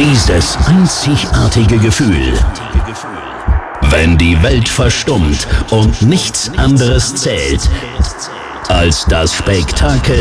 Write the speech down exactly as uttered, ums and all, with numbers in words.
Dieses einzigartige Gefühl, wenn die Welt verstummt und nichts anderes zählt als das Spektakel